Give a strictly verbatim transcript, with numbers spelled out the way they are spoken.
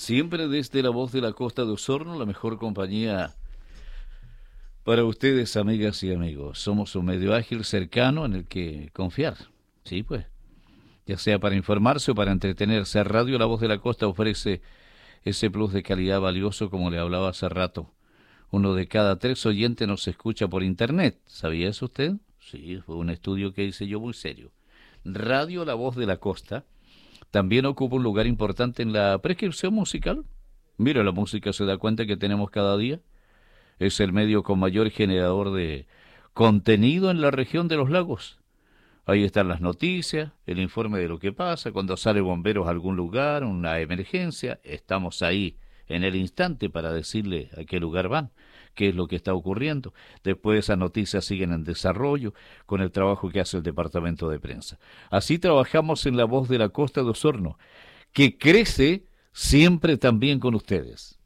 Siempre desde la voz de la costa de Osorno, la mejor compañía para ustedes, amigas y amigos. Somos un medio ágil, cercano, en el que confiar. Sí, pues, ya sea para informarse o para entretenerse. Radio La Voz de la Costa ofrece ese plus de calidad valioso, como le hablaba hace rato. Uno de cada tres oyentes nos escucha por internet. ¿Sabía eso usted? Sí, fue un estudio que hice yo muy serio. Radio La Voz de la Costa también ocupa un lugar importante en la prescripción musical. Mira, la música se da cuenta que tenemos cada día. Es el medio con mayor generador de contenido en la región de los lagos. Ahí están las noticias, el informe de lo que pasa, cuando sale bomberos a algún lugar, una emergencia, estamos ahí en el instante para decirle a qué lugar van, qué es lo que está ocurriendo. Después esas noticias siguen en desarrollo con el trabajo que hace el departamento de prensa. Así trabajamos en La Voz de la Costa de Osorno, que crece siempre también con ustedes.